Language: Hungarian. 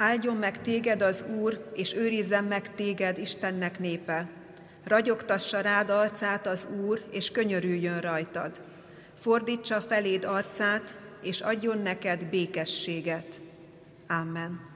Áldjon meg téged az Úr, és őrizzen meg téged Istennek népe. Ragyogtassa rád arcát az Úr, és könyörüljön rajtad. Fordítsa feléd arcát, és adjon neked békességet. Amen.